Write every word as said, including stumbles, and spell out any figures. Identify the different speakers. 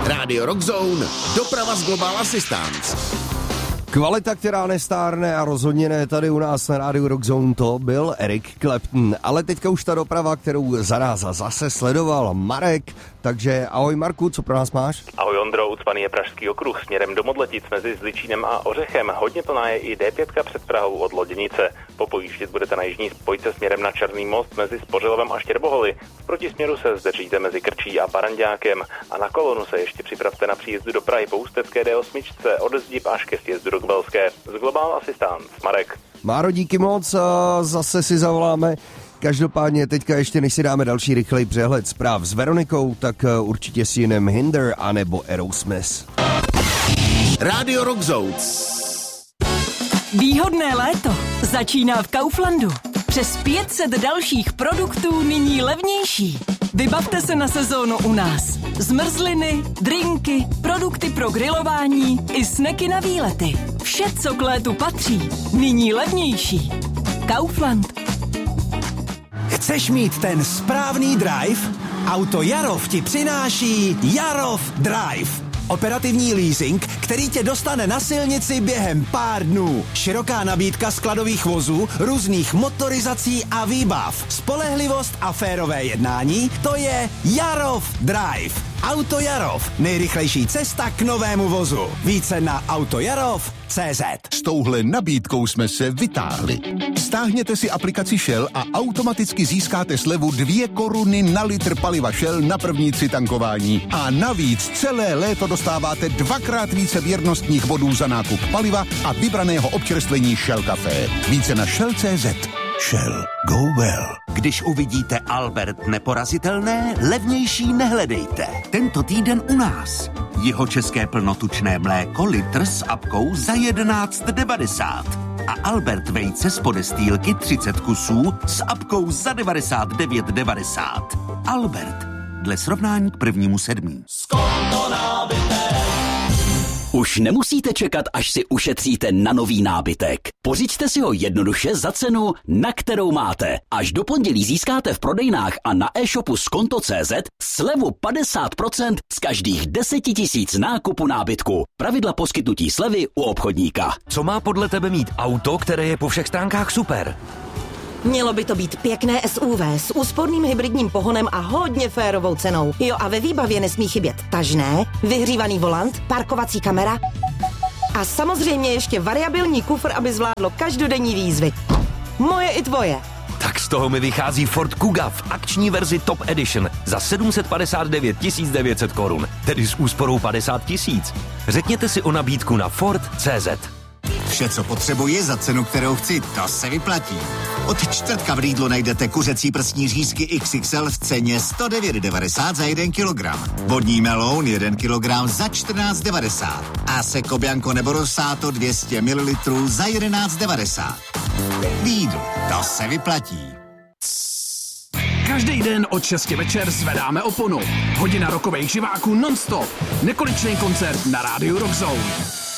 Speaker 1: Radio Rockzone, doprava z Global Assistance.
Speaker 2: Kvalita, která nestárne a rozhodně ne tady u nás na rádiu Rockzone, to byl Eric Clapton. Ale teďka už ta doprava, kterou za nás zase sledoval Marek. Takže ahoj Marku, co pro nás máš?
Speaker 3: Ahoj Ondro, ucpaný je Pražský okruh směrem do Modletic mezi Zličínem a Ořechem. Hodně plná je i dé pět před Prahou od Loděnice. Popojíždět budete na jižní spojce směrem na Černý most mezi Spořilovem a Štěrboholy. V protisměru se zdržíte mezi Krčí a Paranďákem. A na kolonu se ještě připravte na příjezdu do Prahy po Ústecké dé osm od Zdib až ke sjezdu do Kbelské. Z Global Assistance, Marek.
Speaker 2: Máro, díky moc, a zase si zavoláme. Každopádně teďka ještě než si dáme další rychlej přehled zpráv s Veronikou, tak určitě si jinem Hinder anebo Aerosmith.
Speaker 1: Radio Rockzone.
Speaker 4: Výhodné léto začíná v Kauflandu. Přes pět set dalších produktů nyní levnější. Vybavte se na sezónu u nás. Zmrzliny, drinky, produkty pro grilování i sneky na výlety. Vše, co k létu patří, nyní levnější. Kaufland.
Speaker 5: Chceš mít ten správný drive? Auto Jarov ti přináší Jarov Drive. Operativní leasing, který tě dostane na silnici během pár dnů. Široká nabídka skladových vozů, různých motorizací a výbav. Spolehlivost a férové jednání, to je Jarov Drive. Auto Jarov, nejrychlejší cesta k novému vozu. Více na autojarov tečka cé zet.
Speaker 6: S touhle nabídkou jsme se vytáhli. Stáhněte si aplikaci Shell a automaticky získáte slevu dvě koruny na litr paliva Shell na první tři tankování. A navíc celé léto dostáváte dvakrát více věrnostních bodů za nákup paliva a vybraného občerstvení Shell Café. Více na shell tečka cé zet. Shell. Go well.
Speaker 7: Když uvidíte Albert neporazitelné, levnější nehledejte. Tento týden u nás. Jeho české plnotučné mléko litr s apkou za jedenáct devadesát. A Albert vejce z podestýlky třicet kusů s apkou za devadesát devět devadesát. Albert. Dle srovnání k prvnímu sedmí.
Speaker 8: Už nemusíte čekat, až si ušetříte na nový nábytek. Pořiďte si ho jednoduše za cenu, na kterou máte. Až do pondělí získáte v prodejnách a na e-shopu skonto tečka cé zet slevu padesát procent z každých deset tisíc nákupu nábytku. Pravidla poskytnutí slevy u obchodníka.
Speaker 9: Co má podle tebe mít auto, které je po všech stránkách super?
Speaker 10: Mělo by to být pěkné es ú vé s úsporným hybridním pohonem a hodně férovou cenou. Jo, a ve výbavě nesmí chybět tažné, vyhřívaný volant, parkovací kamera a samozřejmě ještě variabilní kufr, aby zvládlo každodenní výzvy. Moje i tvoje.
Speaker 9: Tak z toho mi vychází Ford Kuga v akční verzi Top Edition za sedm set padesát devět tisíc devět set korun, tedy s úsporou padesát tisíc. Řekněte si o nabídku na Ford tečka cé zet.
Speaker 11: Vše, co potřebuji za cenu, kterou chci, to se vyplatí. Od čtvrtka v Lidlu najdete kuřecí prsní řízky iks iks el v ceně sto devět devadesát za jeden kilogram. Vodní meloun jeden kilogram za čtrnáct devadesát. A Seco Bianco nebo Rosato dvě stě mililitrů za jedenáct devadesát. Lidl, to se vyplatí.
Speaker 12: Každý den od šesti večer zvedáme oponu. Hodina rokových živáků non-stop. Nekonečný koncert na rádiu Rockzone.